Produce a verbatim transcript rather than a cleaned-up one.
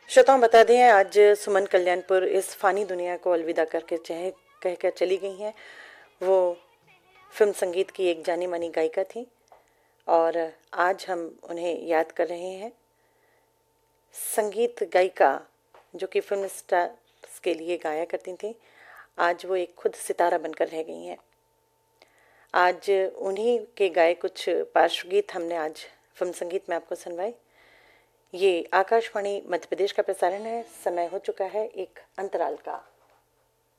श्रोताओं बता दें, आज सुमन कल्याणपुर इस फानी दुनिया को अलविदा करके चाहे कहकर चली गई हैं। वो फिल्म संगीत की एक जानी मानी गायिका थी और आज हम उन्हें याद कर रहे हैं। संगीत गायिका जो कि फिल्म स्टार्स के लिए गाया करती थी, आज वो एक खुद सितारा बनकर रह गई हैं। आज उन्हीं के गाए कुछ पार्श्व गीत हमने आज फिल्म संगीत में आपको सुनवाए। ये आकाशवाणी मध्य प्रदेश का प्रसारण है। समय हो चुका है एक अंतराल का।